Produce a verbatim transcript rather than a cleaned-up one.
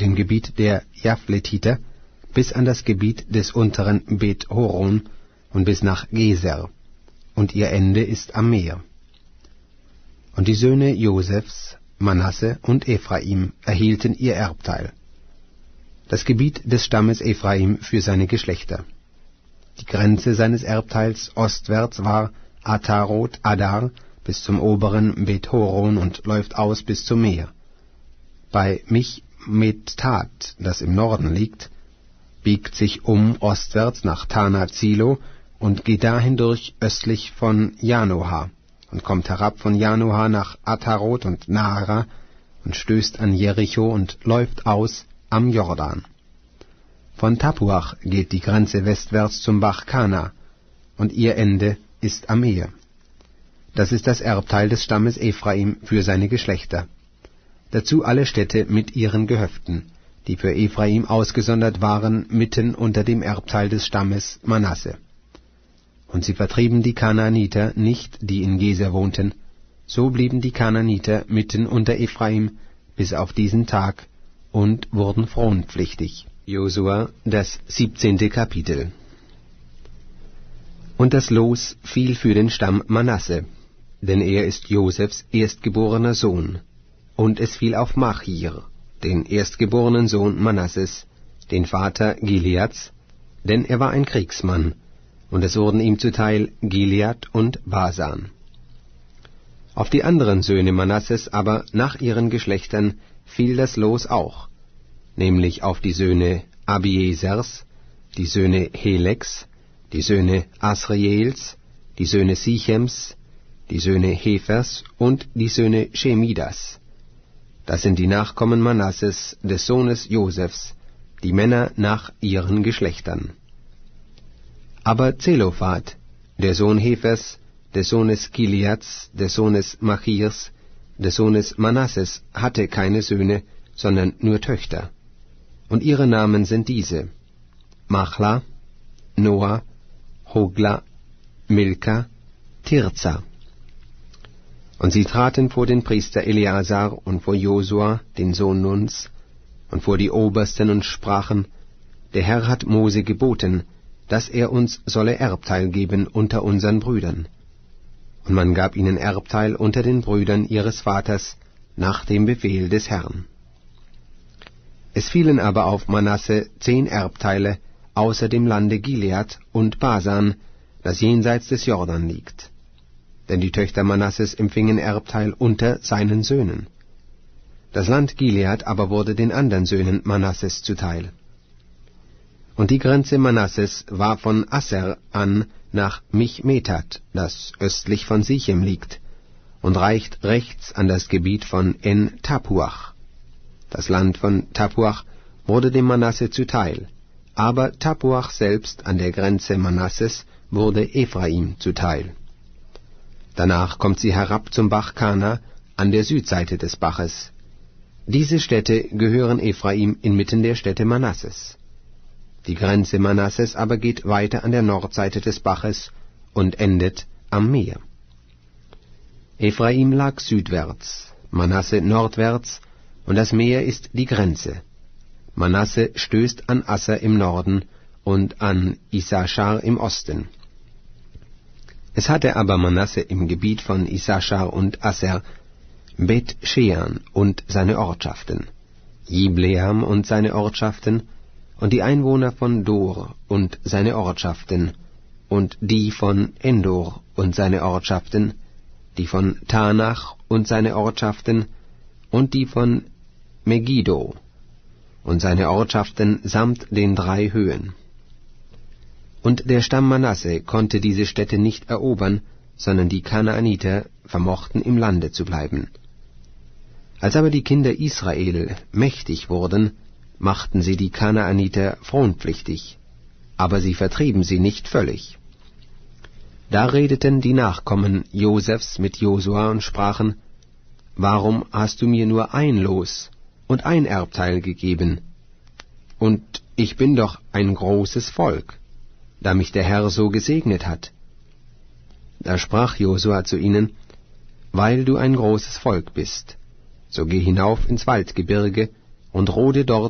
dem Gebiet der Japhletiter, bis an das Gebiet des unteren Bet Horon und bis nach Geser, und ihr Ende ist am Meer. Und die Söhne Josefs, Manasse und Ephraim, erhielten ihr Erbteil, das Gebiet des Stammes Ephraim für seine Geschlechter. Die Grenze seines Erbteils ostwärts war Atarot Adar bis zum oberen Bet Horon und läuft aus bis zum Meer. Bei Michmetat, das im Norden liegt, biegt sich um ostwärts nach Tanat Silo und geht dahin durch östlich von Janoha und kommt herab von Janoha nach Atarot und Naara und stößt an Jericho und läuft aus am Jordan. Von Tapuach geht die Grenze westwärts zum Bach Kana, und ihr Ende ist am Meer. Das ist das Erbteil des Stammes Ephraim für seine Geschlechter. Dazu alle Städte mit ihren Gehöften, die für Ephraim ausgesondert waren, mitten unter dem Erbteil des Stammes Manasse. Und sie vertrieben die Kanaaniter nicht, die in Geser wohnten, so blieben die Kanaaniter mitten unter Ephraim bis auf diesen Tag und wurden fronpflichtig. Josua, das siebzehnte Kapitel. Und das Los fiel für den Stamm Manasse, denn er ist Josefs erstgeborener Sohn, und es fiel auf Machir, den erstgeborenen Sohn Manasses, den Vater Gileads, denn er war ein Kriegsmann, und es wurden ihm zuteil Gilead und Basan. Auf die anderen Söhne Manasses aber nach ihren Geschlechtern fiel das Los auch, nämlich auf die Söhne Abiesers, die Söhne Heleks, die Söhne Asriels, die Söhne Sichems, die Söhne Hefers und die Söhne Shemidas. Das sind die Nachkommen Manasses, des Sohnes Josefs, die Männer nach ihren Geschlechtern. Aber Zelophat, der Sohn Hefers, des Sohnes Gileads, des Sohnes Machirs, des Sohnes Manasses, hatte keine Söhne, sondern nur Töchter. Und ihre Namen sind diese: Machla, Noah, Hogla, Milka, Tirza. Und sie traten vor den Priester Eleazar und vor Josua, den Sohn Nuns, und vor die Obersten und sprachen: Der Herr hat Mose geboten, dass er uns solle Erbteil geben unter unseren Brüdern. Und man gab ihnen Erbteil unter den Brüdern ihres Vaters nach dem Befehl des Herrn. Es fielen aber auf Manasse zehn Erbteile außer dem Lande Gilead und Basan, das jenseits des Jordan liegt. Denn die Töchter Manasses empfingen Erbteil unter seinen Söhnen. Das Land Gilead aber wurde den anderen Söhnen Manasses zuteil. Und die Grenze Manasses war von Asser an nach Michmetat, das östlich von Sichem liegt, und reicht rechts an das Gebiet von En-Tapuach. Das Land von Tapuach wurde dem Manasse zuteil, aber Tapuach selbst an der Grenze Manasses wurde Ephraim zuteil. Danach kommt sie herab zum Bach Kana an der Südseite des Baches. Diese Städte gehören Ephraim inmitten der Städte Manasses. Die Grenze Manasses aber geht weiter an der Nordseite des Baches und endet am Meer. Ephraim lag südwärts, Manasse nordwärts, und das Meer ist die Grenze. Manasse stößt an Asser im Norden und an Issachar im Osten. Es hatte aber Manasse im Gebiet von Issachar und Asser Bet Shean und seine Ortschaften, Jibleam und seine Ortschaften, und die Einwohner von Dor und seine Ortschaften, und die von Endor und seine Ortschaften, die von Tanach und seine Ortschaften, und die von Megiddo und seine Ortschaften samt den drei Höhen. Und der Stamm Manasse konnte diese Städte nicht erobern, sondern die Kanaaniter vermochten im Lande zu bleiben. Als aber die Kinder Israel mächtig wurden, machten sie die Kanaaniter fronpflichtig, aber sie vertrieben sie nicht völlig. Da redeten die Nachkommen Josefs mit Josua und sprachen: Warum hast du mir nur ein Los und ein Erbteil gegeben? Und ich bin doch ein großes Volk, da mich der Herr so gesegnet hat. Da sprach Josua zu ihnen: Weil du ein großes Volk bist, so geh hinauf ins Waldgebirge und rode dort